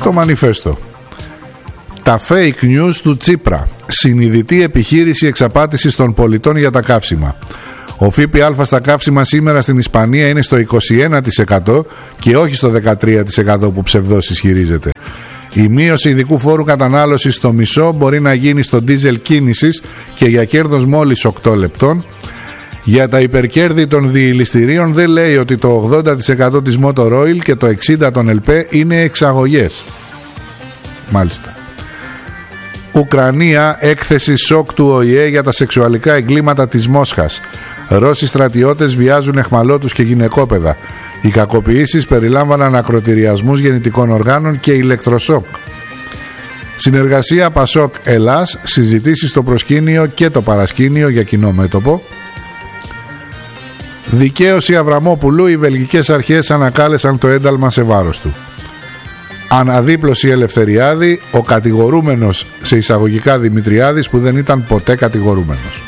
Το μανιφέστο. Τα fake news του Τσίπρα. Συνειδητή επιχείρηση εξαπάτησης των πολιτών για τα καύσιμα. Ο ΦΠΑ στα καύσιμα σήμερα στην Ισπανία είναι στο 21% και όχι στο 13% που ψευδώς ισχυρίζεται. Η μείωση ειδικού φόρου κατανάλωσης στο μισό μπορεί να γίνει στο ντίζελ κίνησης και για κέρδος μόλις 8 λεπτών. Για τα υπερκέρδη των διηληστηρίων δεν λέει ότι το 80% της Motor Oil και το 60% των ΕΛΠΕ είναι εξαγωγές. Μάλιστα. Ουκρανία, έκθεση σοκ του ΟΗΕ για τα σεξουαλικά εγκλήματα της Μόσχας. Ρώσοι στρατιώτες βιάζουν αιχμαλώτους και γυναικόπαιδα. Οι κακοποιήσεις περιλάμβαναν ακροτηριασμούς γεννητικών οργάνων και ηλεκτροσόκ. Συνεργασία Πασόκ Ελλάς, συζητήσεις στο προσκήνιο και το παρασκήνιο για κοινό μέτωπο. Δικαίωση Αβραμόπουλου, οι βελγικές αρχές ανακάλεσαν το ένταλμα σε βάρος του. Αναδίπλωση Ελευθεριάδη, ο κατηγορούμενος σε εισαγωγικά Δημητριάδης που δεν ήταν ποτέ κατηγορούμενος.